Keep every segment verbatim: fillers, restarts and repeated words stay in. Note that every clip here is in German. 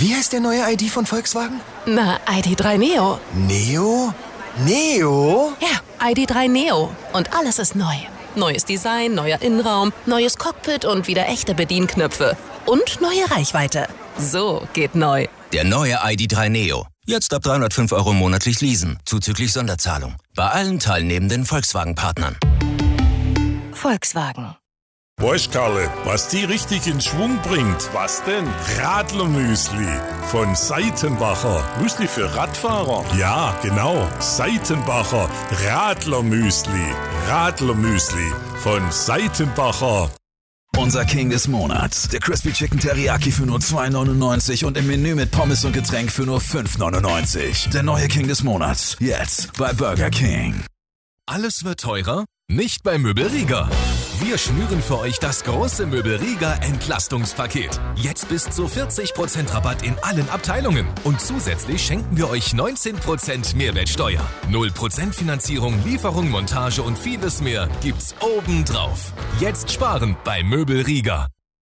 Wie heißt der neue I D von Volkswagen? Na, I D drei Neo. Neo? Neo? Ja, I D drei Neo. Und alles ist neu. Neues Design, neuer Innenraum, neues Cockpit und wieder echte Bedienknöpfe. Und neue Reichweite. So geht neu. Der neue I D drei Neo. Jetzt ab dreihundertfünf Euro monatlich leasen, zuzüglich Sonderzahlung. Bei allen teilnehmenden Volkswagen-Partnern. Volkswagen. Weißt, Karle, was die richtig in Schwung bringt? Was denn? Radlermüsli von Seitenbacher. Müsli für Radfahrer? Ja, genau. Seitenbacher Radlermüsli. Radlermüsli von Seitenbacher. Unser King des Monats. Der Crispy Chicken Teriyaki für nur zwei neunundneunzig und im Menü mit Pommes und Getränk für nur fünf neunundneunzig. Der neue King des Monats. Jetzt bei Burger King. Alles wird teurer? Nicht bei Möbel Rieger. Wir schnüren für euch das große Möbel Rieger Entlastungspaket. Jetzt bis zu vierzig Prozent Rabatt in allen Abteilungen. Und zusätzlich schenken wir euch neunzehn Prozent Mehrwertsteuer. null Prozent Finanzierung, Lieferung, Montage und vieles mehr gibt's obendrauf. Jetzt sparen bei Möbel Rieger.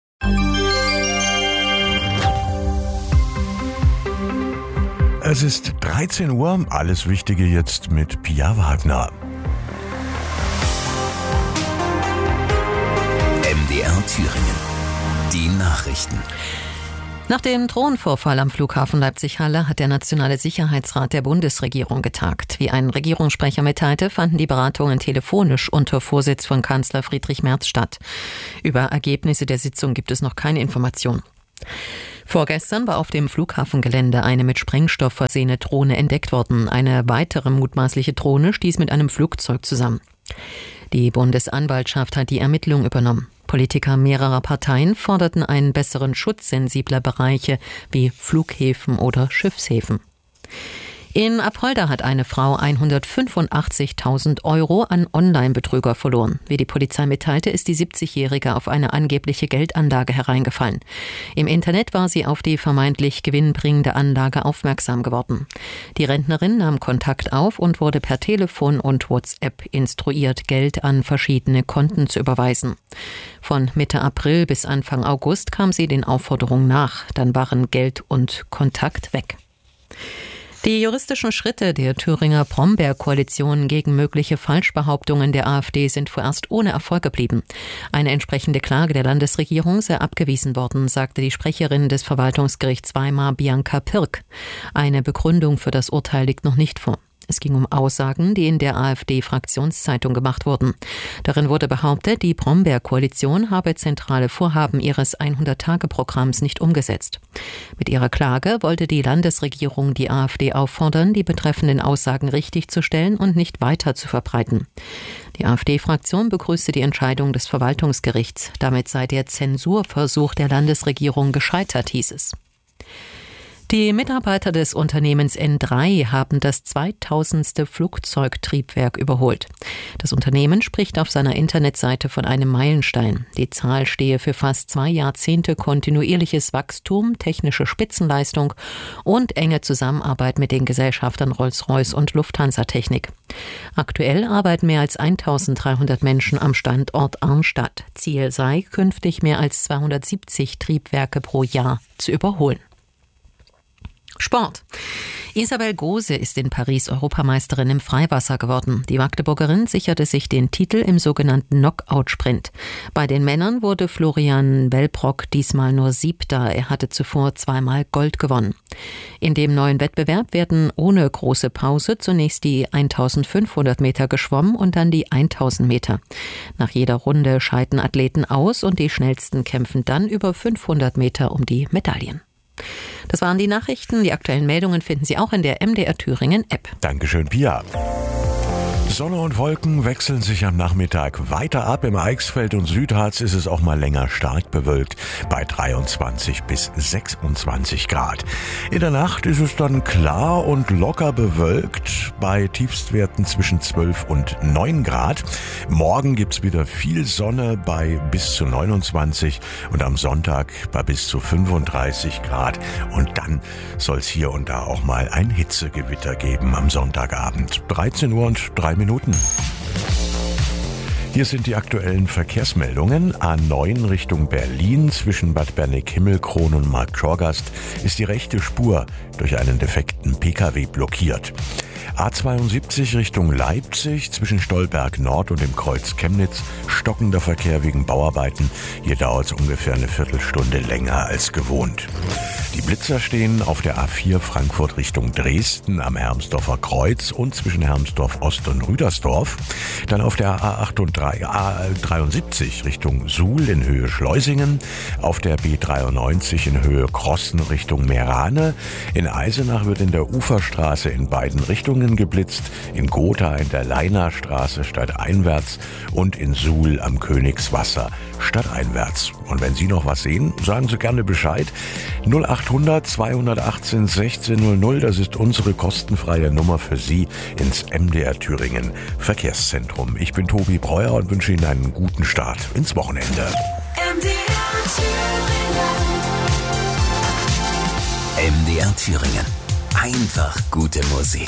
Es ist dreizehn Uhr. Alles Wichtige jetzt mit Pia Wagner. M D R Thüringen. Die Nachrichten. Nach dem Drohnenvorfall am Flughafen Leipzig-Halle hat der Nationale Sicherheitsrat der Bundesregierung getagt. Wie ein Regierungssprecher mitteilte, fanden die Beratungen telefonisch unter Vorsitz von Kanzler Friedrich Merz statt. Über Ergebnisse der Sitzung gibt es noch keine Informationen. Vorgestern war auf dem Flughafengelände eine mit Sprengstoff versehene Drohne entdeckt worden. Eine weitere mutmaßliche Drohne stieß mit einem Flugzeug zusammen. Die Bundesanwaltschaft hat die Ermittlung übernommen. Politiker mehrerer Parteien forderten einen besseren Schutz sensibler Bereiche wie Flughäfen oder Schiffshäfen. In Apolda hat eine Frau hundertfünfundachtzigtausend Euro an Online-Betrüger verloren. Wie die Polizei mitteilte, ist die siebzigjährige auf eine angebliche Geldanlage hereingefallen. Im Internet war sie auf die vermeintlich gewinnbringende Anlage aufmerksam geworden. Die Rentnerin nahm Kontakt auf und wurde per Telefon und WhatsApp instruiert, Geld an verschiedene Konten zu überweisen. Von Mitte April bis Anfang August kam sie den Aufforderungen nach. Dann waren Geld und Kontakt weg. Die juristischen Schritte der Thüringer Brombeer-Koalition gegen mögliche Falschbehauptungen der AfD sind vorerst ohne Erfolg geblieben. Eine entsprechende Klage der Landesregierung sei abgewiesen worden, sagte die Sprecherin des Verwaltungsgerichts Weimar, Bianca Pirk. Eine Begründung für das Urteil liegt noch nicht vor. Es ging um Aussagen, die in der AfD-Fraktionszeitung gemacht wurden. Darin wurde behauptet, die Brombeer-Koalition habe zentrale Vorhaben ihres hundert-Tage-Programms nicht umgesetzt. Mit ihrer Klage wollte die Landesregierung die AfD auffordern, die betreffenden Aussagen richtigzustellen und nicht weiter zu verbreiten. Die AfD-Fraktion begrüßte die Entscheidung des Verwaltungsgerichts. Damit sei der Zensurversuch der Landesregierung gescheitert, hieß es. Die Mitarbeiter des Unternehmens N drei haben das zweitausendste Flugzeugtriebwerk überholt. Das Unternehmen spricht auf seiner Internetseite von einem Meilenstein. Die Zahl stehe für fast zwei Jahrzehnte kontinuierliches Wachstum, technische Spitzenleistung und enge Zusammenarbeit mit den Gesellschaftern Rolls-Royce und Lufthansa Technik. Aktuell arbeiten mehr als eintausenddreihundert Menschen am Standort Arnstadt. Ziel sei, künftig mehr als zweihundertsiebzig Triebwerke pro Jahr zu überholen. Sport. Isabel Gose ist in Paris Europameisterin im Freiwasser geworden. Die Magdeburgerin sicherte sich den Titel im sogenannten Knockout-Sprint. Bei den Männern wurde Florian Wellbrock diesmal nur Siebter. Er hatte zuvor zweimal Gold gewonnen. In dem neuen Wettbewerb werden ohne große Pause zunächst die eintausendfünfhundert Meter geschwommen und dann die tausend Meter. Nach jeder Runde scheiden Athleten aus und die schnellsten kämpfen dann über fünfhundert Meter um die Medaillen. Das waren die Nachrichten. Die aktuellen Meldungen finden Sie auch in der M D R Thüringen App. Dankeschön, Pia. Sonne und Wolken wechseln sich am Nachmittag weiter ab. Im Eichsfeld und Südharz ist es auch mal länger stark bewölkt bei dreiundzwanzig bis sechsundzwanzig Grad. In der Nacht ist es dann klar und locker bewölkt bei Tiefstwerten zwischen zwölf und neun Grad. Morgen gibt's wieder viel Sonne bei bis zu neunundzwanzig und am Sonntag bei bis zu fünfunddreißig Grad. Und dann soll es hier und da auch mal ein Hitzegewitter geben am Sonntagabend. dreizehn Uhr und drei Minuten. Hier sind die aktuellen Verkehrsmeldungen. A neun Richtung Berlin zwischen Bad Berneck-Himmelkron und Marktschorgast ist die rechte Spur durch einen defekten Pkw blockiert. A zweiundsiebzig Richtung Leipzig zwischen Stolberg Nord und dem Kreuz Chemnitz stockender Verkehr wegen Bauarbeiten. Hier dauert es ungefähr eine Viertelstunde länger als gewohnt. Die Blitzer stehen auf der A vier Frankfurt Richtung Dresden am Hermsdorfer Kreuz und zwischen Hermsdorf Ost und Rüdersdorf. Dann auf der A dreiundsiebzig Richtung Suhl in Höhe Schleusingen, auf der B dreiundneunzig in Höhe Krossen Richtung Meerane. In Eisenach wird in der Uferstraße in beiden Richtungen geblitzt, in Gotha in der Leinarstraße stadteinwärts und in Suhl am Königswasser stadteinwärts. Und wenn Sie noch was sehen, sagen Sie gerne Bescheid. null achthundert zweihundertachtzehn sechzehn null null, das ist unsere kostenfreie Nummer für Sie ins M D R Thüringen Verkehrszentrum. Ich bin Tobi Breuer und wünsche Ihnen einen guten Start ins Wochenende. M D R Thüringen. M D R Thüringen. Einfach gute Musik.